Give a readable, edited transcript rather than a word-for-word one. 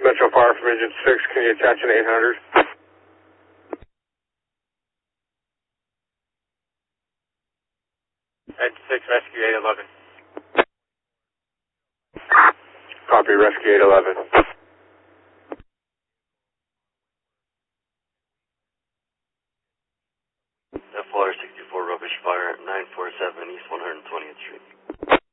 Metro Fire from Engine 6, can you attach an 800? Engine 6, Rescue 811. Copy, Rescue 811. FLR 64 Rubbish Fire, 947 East 120th Street.